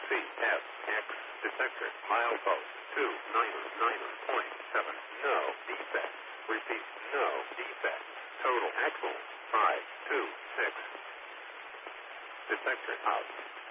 CFX detector. Milepost 299.7. No defect. Repeat, no defect. Total axle 526. Detector out.